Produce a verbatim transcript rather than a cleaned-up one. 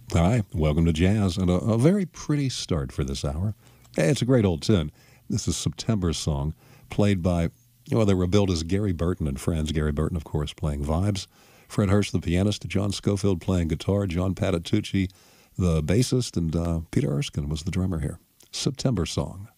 Hi, welcome to Jazz, and a, a very pretty start for this hour. Hey, it's a great old tune. This is September's song, played by, well, they were billed as Gary Burton and friends. Gary Burton, of course, playing vibes. Fred Hurst, the pianist. John Schofield playing guitar. John Patitucci, the bassist. And uh, Peter Erskine was the drummer here. September song.